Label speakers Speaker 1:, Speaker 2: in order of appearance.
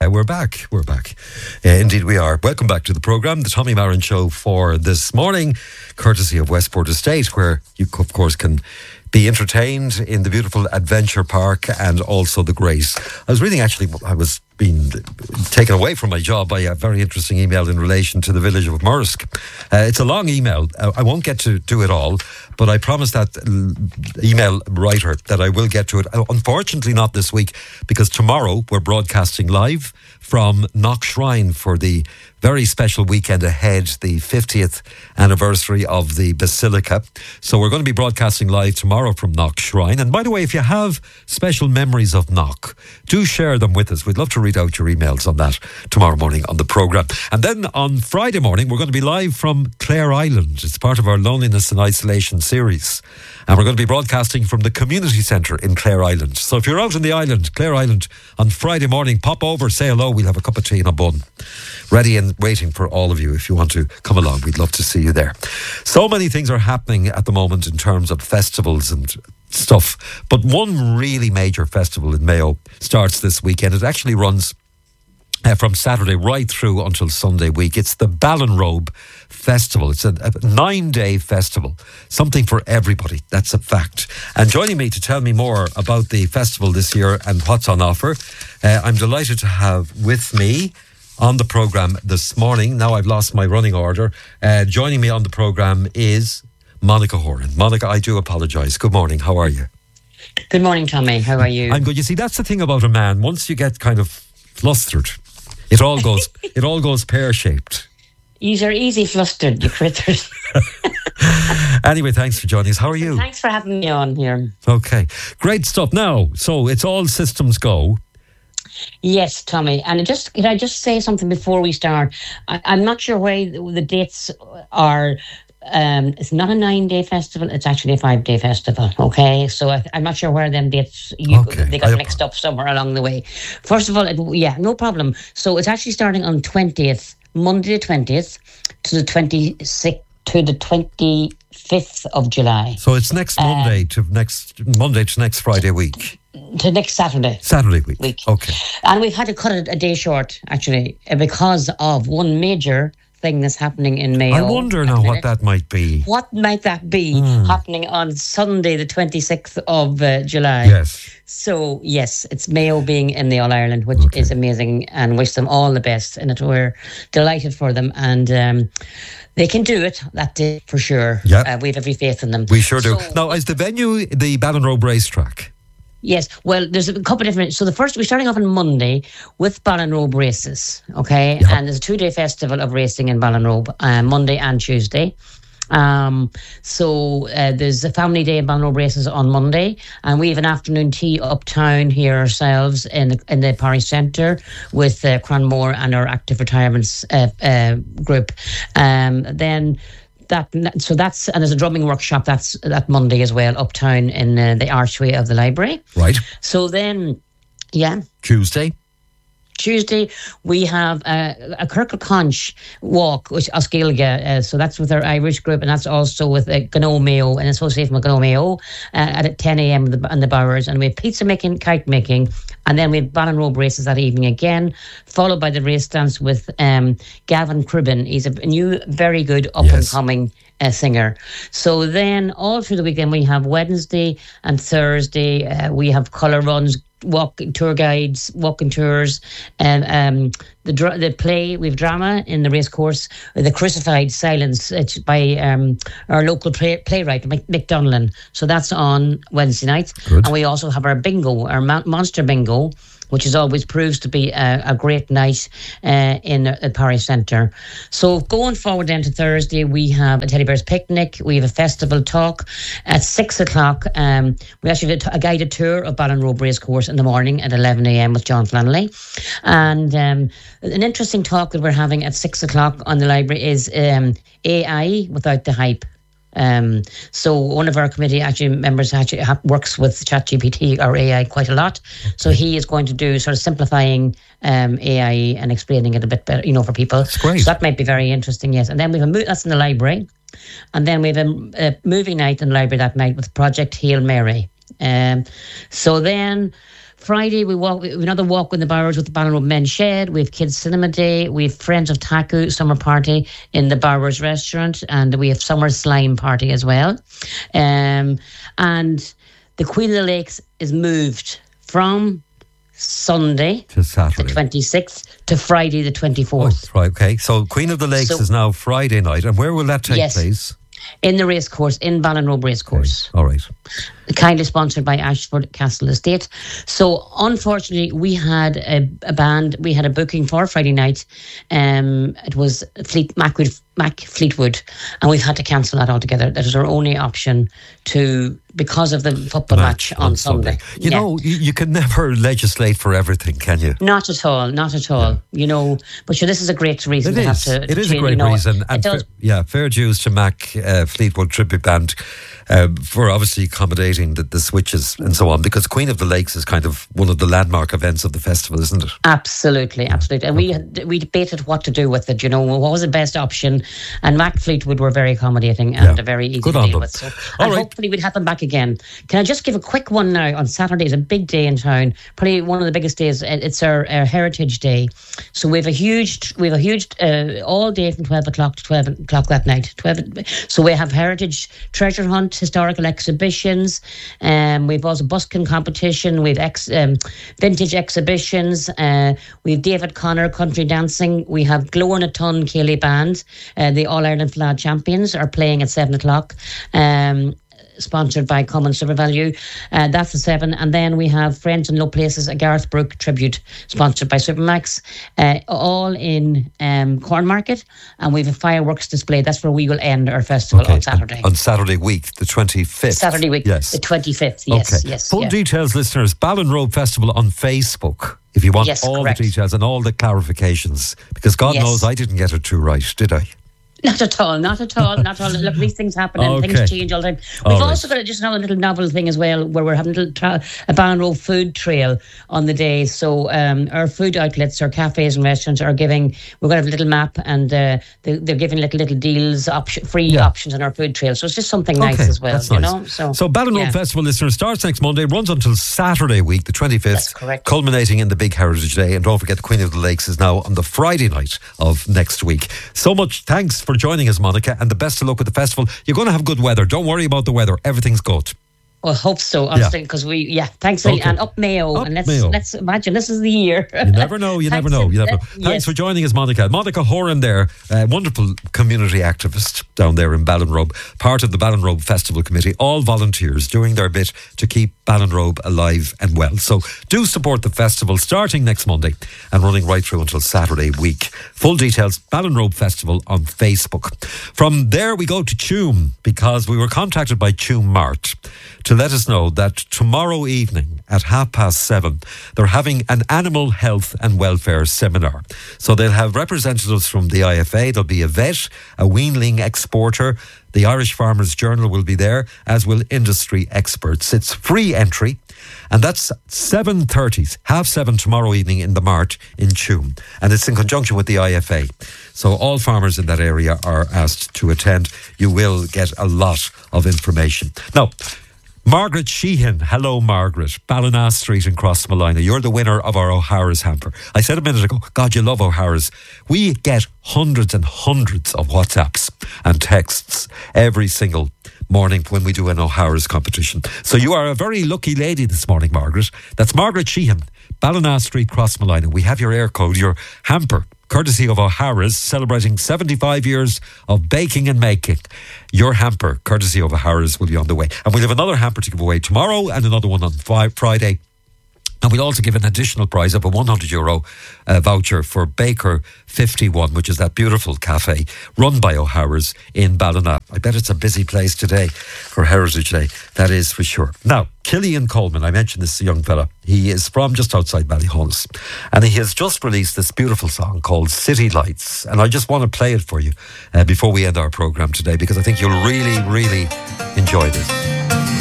Speaker 1: We're back. Indeed we are. Welcome back to the programme, the Tommy Marin Show for this morning, courtesy of Westport Estate, where you, of course, can be entertained in the beautiful Adventure Park and also the Grace. I was reading, actually, I was being taken away from my job by a very interesting email in relation to the village of Murrisk. It's a long email. I won't get to do it all, but I promise that email writer that I will get to it. Unfortunately not this week, because tomorrow we're broadcasting live from Knock Shrine for the very special weekend ahead, the 50th anniversary of the Basilica. So we're going to be broadcasting live tomorrow from Knock Shrine. And by the way, if you have special memories of Knock, do share them with us. We'd love to read out your emails on that tomorrow morning on the programme. And then on Friday morning, we're going to be live from Clare Island. It's part of our Loneliness and Isolation series. And we're going to be broadcasting from the community centre in Clare Island. So if you're out in the island, Clare Island, on Friday morning, pop over, say hello. We'll have a cup of tea and a bun ready and waiting for all of you. If you want to come along, we'd love to see you there. So many things are happening at the moment in terms of festivals and stuff. But one really major festival in Mayo starts this weekend. It actually runs from Saturday right through until Sunday week. It's the Ballinrobe Festival. It's a 9-day festival, something for everybody. That's a fact. And joining me to tell me more about the festival this year and what's on offer, I'm delighted to have with me on the programme this morning. Now I've lost my running order. Joining me on the programme is Monica Horan. Monica, I do apologise. Good morning. How are you?
Speaker 2: Good morning, Tommy. How are you?
Speaker 1: I'm good. You see, that's the thing about a man. Once you get kind of flustered, it all goes pear-shaped.
Speaker 2: You're easy flustered, you critters.
Speaker 1: Anyway, thanks for joining us. How are you?
Speaker 2: Thanks for having me on here.
Speaker 1: Okay, great stuff. Now, so it's all systems go.
Speaker 2: Yes, Tommy. And can I just say something before we start? I'm not sure why the dates are. It's not a 9-day festival. It's actually a 5-day festival. Okay, so I'm not sure where them dates they got mixed up somewhere along the way. First of all, no problem. So it's actually starting on 20th, Monday the 20th, to the 26th to the 25th of July.
Speaker 1: So it's next Monday to next Friday week.
Speaker 2: To next Saturday.
Speaker 1: Saturday week. Okay.
Speaker 2: And we've had to cut it a day short, actually, because of one major thing that's happening in Mayo.
Speaker 1: I wonder now what that might be.
Speaker 2: What might that be happening on Sunday, the 26th of July?
Speaker 1: Yes.
Speaker 2: So, yes, it's Mayo being in the All-Ireland, which is amazing, and wish them all the best. And we're delighted for them. And they can do it that day for sure.
Speaker 1: Yeah.
Speaker 2: We have every faith in them.
Speaker 1: We sure do. Now, is the venue the Ballinrobe racetrack?
Speaker 2: Yes, well, there's a couple of different. So we're starting off on Monday with Ballinrobe races, okay? Yep. And there's a 2-day festival of racing in Ballinrobe, Monday and Tuesday. So there's a family day in Ballinrobe races on Monday, and we have an afternoon tea uptown here ourselves in the parish centre with Cranmore and our active retirements group. Then. And there's a drumming workshop that Monday as well uptown in the archway of the library.
Speaker 1: Right.
Speaker 2: So then, Tuesday we have a Kirkle Conch walk, which Osceola, so that's with our Irish group, and that's also with Gno Mayo, in association with Gno Mayo, at 10 a.m. in the Bowers. And we have pizza making, kite making, and then we have Ballinrobe races that evening again, followed by the race dance with Gavin Cribben. He's a new, very good up-and-coming singer. So then all through the weekend we have Wednesday and Thursday, we have colour runs, walking tour guides, walking tours, and the play. We have drama in the race course, The Crucified Silence, by our local playwright Mick Donnellan. So that's on Wednesday night. Good. And we also have our bingo, our monster bingo, which is always proves to be a great night in the parish centre. So going forward then to Thursday, we have a Teddy Bears picnic. We have a festival talk at 6 o'clock. We actually have a guided tour of Ballinrobe Racecourse in the morning at 11 a.m. with John Flannelly. And an interesting talk that we're having at 6 o'clock on the library is AI without the hype. So one of our committee members works with ChatGPT or AI quite a lot. So he is going to do sort of simplifying AI and explaining it a bit better, for people.
Speaker 1: That's great.
Speaker 2: So that might be very interesting, yes. And then we have that's in the library. And then we have a movie night in the library that night with Project Hail Mary. So then Friday, we have another walk in the Bowers with the Ballinrobe Men's Shed. We have Kids Cinema Day. We have Friends of Taku summer party in the Bowers restaurant, and we have summer slime party as well. And the Queen of the Lakes is moved from Sunday
Speaker 1: to Saturday,
Speaker 2: the 26th, to Friday the 24th.
Speaker 1: Oh, right, okay. So Queen of the Lakes is now Friday night, and where will that take place?
Speaker 2: In the racecourse, in Ballinrobe Racecourse.
Speaker 1: Okay. All right.
Speaker 2: Kindly sponsored by Ashford Castle Estate. So, unfortunately, we had a band, we had a booking for Friday night. It was Mac Fleetwood, and we've had to cancel that altogether. That is our only option because of the football match on Sunday.
Speaker 1: You know, you can never legislate for everything, can you?
Speaker 2: Not at all. You know, but sure, this is a great reason to have to.
Speaker 1: It is a great reason. And fair dues to Mac Fleetwood Tribute Band for obviously accommodating the switches and so on, because Queen of the Lakes is kind of one of the landmark events of the festival, isn't it? Absolutely. And we debated what to do with it, you know, what was the best option, and Mac Fleetwood were very accommodating and very easy to deal with. So, and hopefully we'd have them back again. Can I just give a quick one now? On Saturday is a big day in town, probably one of the biggest days. It's our Heritage Day. So we have a huge all day from 12 o'clock to 12 o'clock that night. So we have Heritage Treasure Hunt, historical exhibitions, we've also busking competition, we've vintage exhibitions, we've David Connor country dancing, we have Glow in a Ton Ceilidh Band, the All-Ireland Flag champions are playing at 7 o'clock, sponsored by Common Super Value. That's the 7. And then we have Friends in Low Places, a Garth Brooke tribute, sponsored by Supermax, all in Cornmarket. And we have a fireworks display. That's where we will end our festival on Saturday. On Saturday week, the 25th.
Speaker 2: Saturday week,
Speaker 1: yes.
Speaker 2: The 25th, yes.
Speaker 1: Full details, listeners, Ballinrobe Festival on Facebook, if you want the details and all the clarifications. Because God knows I didn't get it too right, did I?
Speaker 2: Not at all. Look, these things happen and things change all the time. We've also got just another little novel thing as well, where we're having a Ballinrobe food trail on the day. So our food outlets, our cafes and restaurants are giving, we're going to have a little map, and they're giving little deals, free options on our food trail. So it's just something nice as well, you know.
Speaker 1: So Ballinrobe Festival, listeners, starts next Monday, runs until Saturday week, the 25th.
Speaker 2: That's correct.
Speaker 1: Culminating in the big Heritage Day. And don't forget, the Queen of the Lakes is now on the Friday night of next week. So much thanks for joining us, Monica, and the best of luck with the festival. You're going to have good weather. Don't worry about the weather. Everything's good.
Speaker 2: Well, hope so, honestly, because thanks, and up Mayo, and let's imagine this is the year.
Speaker 1: You never know. Thanks for joining us, Monica. Monica Horan there, wonderful community activist down there in Ballinrobe, part of the Ballinrobe Festival Committee, all volunteers doing their bit to keep Ballinrobe alive and well. So do support the festival starting next Monday and running right through until Saturday week. Full details, Ballinrobe Festival on Facebook. From there we go to Tuam, because we were contacted by Tuam Mart to let us know that tomorrow evening at 7:30, they're having an animal health and welfare seminar. So they'll have representatives from the IFA, there'll be a vet, a weanling exporter, the Irish Farmers Journal will be there, as will industry experts. It's free entry, and that's 7:30, 7:30 tomorrow evening in the Mart in Tuam. And it's in conjunction with the IFA. So all farmers in that area are asked to attend. You will get a lot of information. Now, Margaret Sheehan. Hello, Margaret. Ballina Street in Crossmolina. You're the winner of our O'Hara's hamper. I said a minute ago, God, you love O'Hara's. We get hundreds and hundreds of WhatsApps and texts every single morning when we do an O'Hara's competition. So you are a very lucky lady this morning, Margaret. That's Margaret Sheehan, Ballina Street, Crossmolina. We have your air code, your hamper, courtesy of O'Hara's, celebrating 75 years of baking and making. Your hamper, courtesy of O'Hara's, will be on the way. And we'll have another hamper to give away tomorrow and another one on Friday. And we'll also give an additional prize of a €100 voucher for Baker 51, which is that beautiful cafe run by O'Hara's in Ballina. I bet it's a busy place today for Heritage Day. That is for sure. Now, Killian Coleman, I mentioned this young fella. He is from just outside Ballyhonus, and he has just released this beautiful song called City Lights. And I just want to play it for you before we end our programme today, because I think you'll really, really enjoy this.